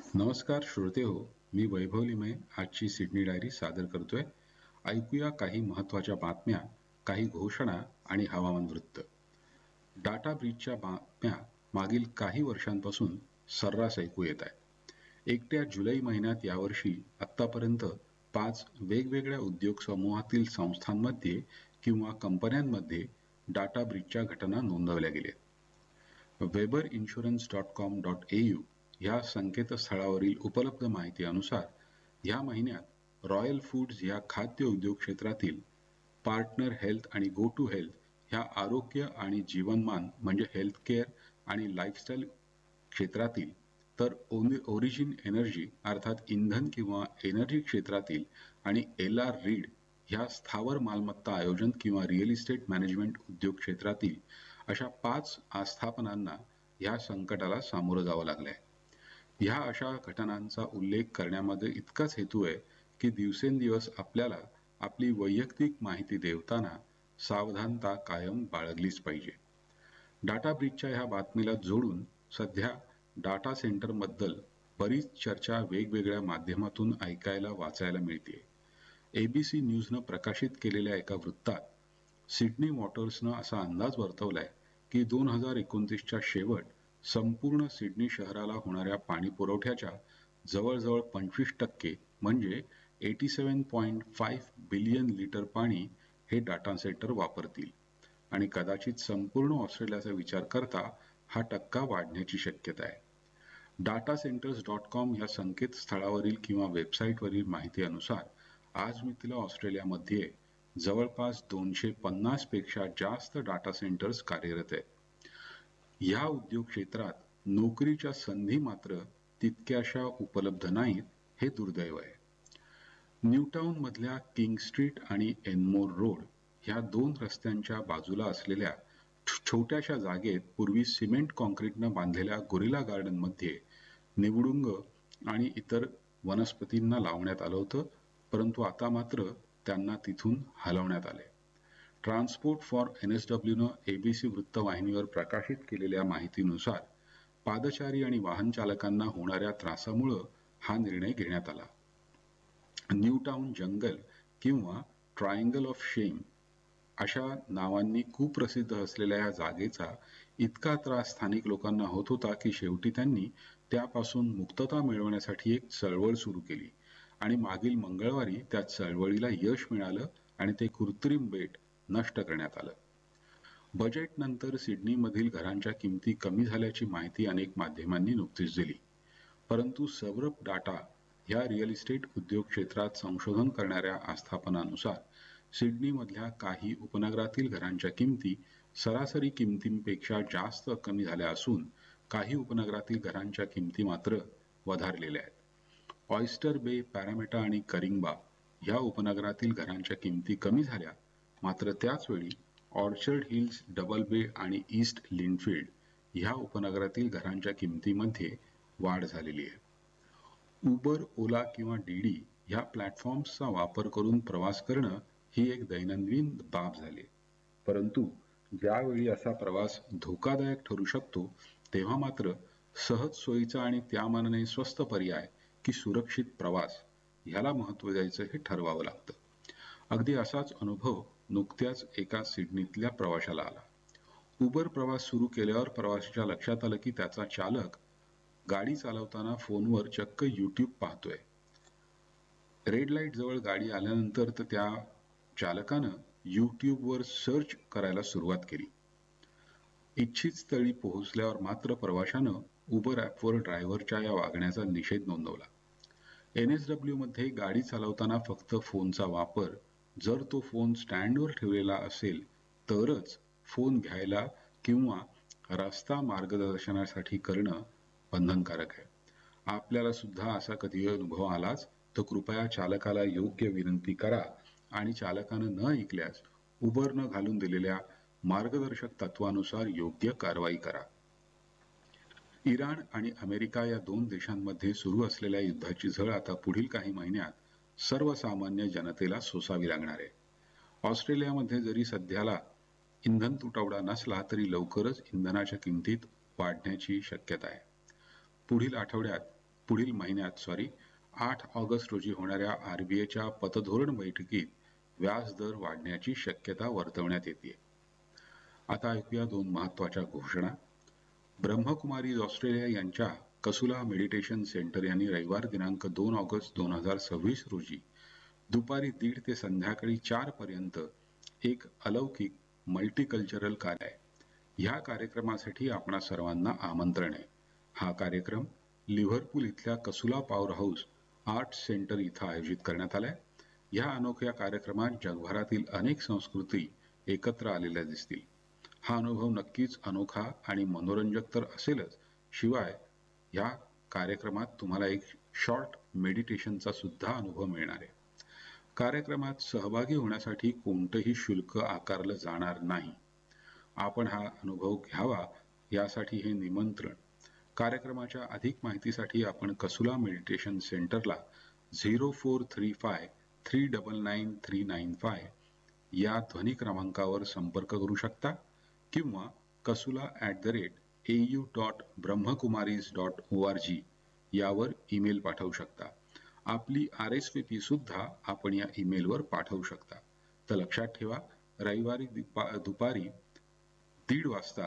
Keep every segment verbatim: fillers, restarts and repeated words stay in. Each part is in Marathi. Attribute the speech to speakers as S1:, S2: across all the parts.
S1: नमस्कार श्रोते हो, मी वैभव लिमये आजची सिडनी डायरी सादर करतोय. ऐकूया काही महत्त्वाच्या बातम्या, काही घोषणा आणि हवामान वृत्त. डाटा ब्रीचच्या बातम्या मागील काही वर्षांपासून सर्रास ऐकू येत आहेत. एकट्या जुलै महिन्यात यावर्षी आत्तापर्यंत पाच वेगवेगळ्या उद्योग समूहातील संस्थांमध्ये किंवा कंपन्यांमध्ये डाटा ब्रीचच्या घटना नोंदवल्या गेल्या. Weber insurance dot com dot A you ह्या संकेतस्थळावरील उपलब्ध माहितीनुसार ह्या महिन्यात रॉयल फूड्स ह्या खाद्य उद्योग क्षेत्रातील, पार्टनर हेल्थ आणि गो टू हेल्थ ह्या आरोग्य आणि जीवनमान म्हणजे हेल्थकेअर आणि लाईफस्टाईल क्षेत्रातील, तर ओरिजिन एनर्जी अर्थात इंधन किंवा एनर्जी क्षेत्रातील आणि एल आर रीड ह्या स्थावर मालमत्ता आयोजन किंवा रिअल इस्टेट मॅनेजमेंट उद्योग क्षेत्रातील अशा पाच आस्थापनांना ह्या संकटाला सामोरं जावं लागलंय. ह्या अशा घटनांचा उल्लेख करण्यामध्ये इतकाच हेतू आहे की दिवसेंदिवस आपल्याला आपली वैयक्तिक माहिती देताना सावधानता कायम बाळगलीच पाहिजे. डाटा ब्रीचच्या ह्या बातमीला जोडून सध्या डाटा सेंटरबद्दल बरीच चर्चा वेगवेगळ्या माध्यमातून ऐकायला वाचायला मिळते. एबीसी न्यूजनं प्रकाशित केलेल्या एका वृत्तात सिडनी वॉटर्सनं असा अंदाज वर्तवलाय की दोन हजार एकोणतीसच्या शेवट संपूर्ण सिडनी शहराला होणाऱ्या पाणी पुरवठ्याच्या जवळजवळ पंचवीस टक्के म्हणजे सत्त्याऐंशी पॉईंट पाच बिलियन लिटर पाणी हे डाटा सेंटर वापरतील आणि कदाचित संपूर्ण ऑस्ट्रेलियाचा विचार करता हा टक्का वाढण्याची शक्यता आहे. डाटा सेंटर्स डॉट कॉम या संकेतस्थळावरील किंवा वेबसाईटवरील माहितीनुसार आज मितीला ऑस्ट्रेलियामध्ये जवळपास दोनशे पन्नास पेक्षा जास्त डाटा सेंटर्स कार्यरत आहेत. या उद्योग क्षेत्रात नोकरीच्या संधी मात्र तितक्याशा उपलब्ध नाहीत हे दुर्दैव आहे. न्यूटाउन मधल्या किंग स्ट्रीट आणि एनमोर रोड ह्या दोन रस्त्यांच्या बाजूला असलेल्या छोट्याशा जागेत पूर्वी सिमेंट कॉन्क्रीटनं बांधलेल्या गोरिला गार्डन मध्ये निवडुंग आणि इतर वनस्पतींना लावण्यात आलं होतं, परंतु आता मात्र त्यांना तिथून हलवण्यात आले. ट्रान्सपोर्ट फॉर एनएसडब्ल्यूनं एबीसी वृत्तवाहिनीवर प्रकाशित केलेल्या माहितीनुसार पादचारी आणि वाहन चालकांना होणाऱ्या त्रासामुळं हा निर्णय घेण्यात आला. न्यूटाउन जंगल किंवा ट्रायंगल ऑफ शेम अशा नावांनी कुप्रसिद्ध असलेल्या या जागेचा इतका त्रास स्थानिक लोकांना होत होता की शेवटी त्यांनी त्यापासून मुक्तता मिळवण्यासाठी एक चळवळ सुरू केली आणि मागील मंगळवारी त्या चळवळीला यश मिळालं आणि ते कृत्रिम बेट नष्ट करण्यात आलं. बजेटनंतर सिडनीमधील घरांच्या किमती कमी झाल्याची माहिती अनेक माध्यमांनी नुकतीच दिली, परंतु सौरभ डाटा ह्या रिअल इस्टेट उद्योग क्षेत्रात संशोधन करणाऱ्या आस्थापनानुसार सिडनीमधल्या काही उपनगरातील घरांच्या किमती सरासरी किमतींपेक्षा जास्त कमी झाल्या असून काही उपनगरातील घरांच्या किमती मात्र वधारलेल्या आहेत. ऑयस्टर बे, पॅरामेटा आणि करिंगबा ह्या उपनगरातील घरांच्या किमती कमी झाल्या, मात्र त्याचवेळी ऑर्चर्ड हिल्स, डबल बे आणि ईस्ट लिंडफील्ड ह्या उपनगरातील घरांच्या किमतीमध्ये वाढ झालेली आहे. उबर, ओला किंवा डीडी ह्या प्लॅटफॉर्म्सचा वापर करून प्रवास करणं ही एक दैनंदिन बाब झाली, परंतु ज्यावेळी असा प्रवास धोकादायक ठरू शकतो तेव्हा मात्र सहज सोयीचा आणि त्यामानाने स्वस्त पर्याय की सुरक्षित प्रवास ह्याला महत्त्व द्यायचं हे ठरवावं लागतं. अगदी असाच अनुभव नुकत्याच एका सिडनीतल्या प्रवाशाला आला. उबर प्रवास सुरू केल्यावर प्रवाशाच्या लक्षात आलं की त्याचा चालक गाडी चालवताना फोनवर चक्क यूट्यूब पाहतोय. रेड लाईट जवळ गाडी आल्यानंतर तर त्या चालकानं यूट्यूबवर सर्च करायला सुरुवात केली. इच्छित स्थळी पोहोचल्यावर मात्र प्रवाशानं उबर ॲपवर ड्रायव्हरच्या या वागण्याचा निषेध नोंदवला. एनएसडब्ल्यू मध्ये गाडी चालवताना फक्त फोनचा वापर, जर तो फोन स्टँडवर ठेवलेला असेल तरच फोन घ्यायला किंवा रस्ता मार्गदर्शनासाठी करणं बंधनकारक आहे. आपल्याला सुद्धा असा कधी अनुभव आलाच तर कृपया चालकाला योग्य विनंती करा आणि चालकानं न ऐकल्यास उबरनं घालून दिलेल्या मार्गदर्शक तत्वानुसार योग्य कारवाई करा. इराण आणि अमेरिका या दोन देशांमध्ये सुरू असलेल्या युद्धाची झळ आता पुढील काही महिन्यात सर्वसामान्य जनतेला सोसावी लागणार आहे. ऑस्ट्रेलियामध्ये जरी सध्याला इंधन तुटवडा नसला तरी लवकरच इंधनाच्या किमतीत वाढण्याची शक्यता आहे. पुढील आठवड्यात पुढील महिन्यात सॉरी आठ ऑगस्ट रोजी होणाऱ्या आरबीआयच्या पतधोरण बैठकीत व्याजदर वाढण्याची शक्यता वर्तवण्यात येते. आता ऐकूया दोन महत्त्वाच्या घोषणा. ब्रह्मकुमारीज ऑस्ट्रेलिया यांच्या कसुला मेडिटेशन सेंटर यांनी रविवार दिनांक दोन ऑगस्ट दोन हजार सव्वीस रोजी दुपारी दीड ते संध्याकाळी चार पर्यंत एक अलौकिक मल्टीकल्चरल कार्य आहे. ह्या कार्यक्रमासाठी आपणा सर्वांना आमंत्रण आहे. हा कार्यक्रम लिव्हरपूल इथल्या Casula power house art centre इथं आयोजित करण्यात आलाय. ह्या अनोख्या कार्यक्रमात जगभरातील अनेक संस्कृती एकत्र आलेल्या दिसतील. हा अनुभव नक्कीच अनोखा आणि मनोरंजक तर असेलच, शिवाय या कार्यक्रमात तुम्हाला एक शॉर्ट मेडिटेशनचा सुद्धा अनुभव मिळणार आहे. कार्यक्रमात सहभागी होण्यासाठी कोणतंही शुल्क आकारलं जाणार नाही. आपण हा अनुभव घ्यावा यासाठी हे निमंत्रण. कार्यक्रमाच्या अधिक माहितीसाठी आपण कसुला मेडिटेशन सेंटरला zero four three five three double nine three nine five या ध्वनी क्रमांकावर संपर्क करू शकता किंवा Casula at the rate A U dot Brahma Kumaris dot O R G यावर ईमेल पाठवू शकता. आपली आर एस व्ही पी सुद्धा आपण या ईमेलवर पाठवू शकता. तर लक्षात ठेवा, रविवारी दुपारी दीड वाजता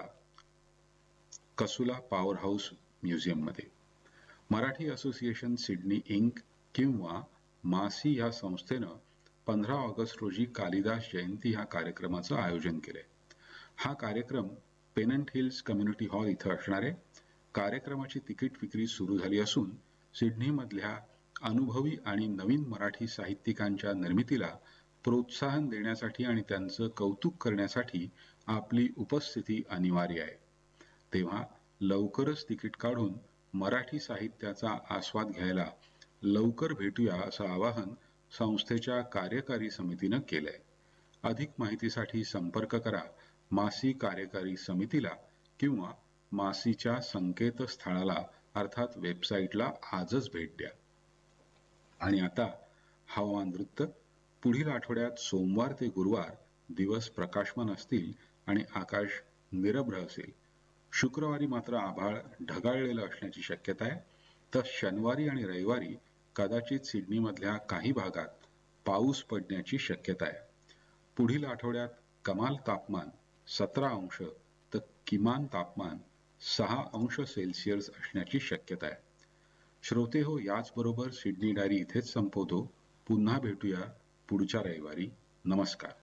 S1: कसुला पॉवर हाऊस म्युझियममध्ये. मराठी असोसिएशन सिडनी इंक किंवा मासी या संस्थेनं पंधरा ऑगस्ट रोजी कालिदास जयंती ह्या कार्यक्रमाचं आयोजन केलंय. हा कार्यक्रम पेनंट हिल्स कम्युनिटी हॉल इथं असणार आहे. कार्यक्रमाची तिकीट विक्री सुरू झाली असून सिडनीमधल्या अनुभवी आणि नवीन मराठी साहित्यिकांच्या निर्मितीला प्रोत्साहन देण्यासाठी आणि त्यांचं कौतुक करण्यासाठी आपली उपस्थिती अनिवार्य आहे. तेव्हा लवकरच तिकीट काढून मराठी साहित्याचा आस्वाद घ्यायला लवकर भेटूया असं आवाहन संस्थेच्या कार्यकारी समितीनं केलंय. अधिक माहितीसाठी संपर्क करा मासी कार्यकारी समितीला किंवा मासीच्या संकेतस्थळाला अर्थात वेबसाईटला आजच भेट द्या. आणि आता हवामान वृत्त. पुढील आठवड्यात सोमवार ते गुरुवार दिवस प्रकाशमान असतील आणि आकाश निरभ्र असेल. शुक्रवारी मात्र आभाळ ढगाळलेलं असण्याची शक्यता आहे. तर शनिवारी आणि रविवारी कदाचित सिडनीमधल्या काही भागात पाऊस पडण्याची शक्यता आहे. पुढील आठवड्यात कमाल तापमान सतरा अंश तर किमान तापमान सहा अंश सेल्सिअस असण्याची शक्यता आहे. श्रोते हो, याचबरोबर सिडनी डायरी इथेच संपवतो. पुन्हा भेटूया पुढच्या रविवारी. नमस्कार.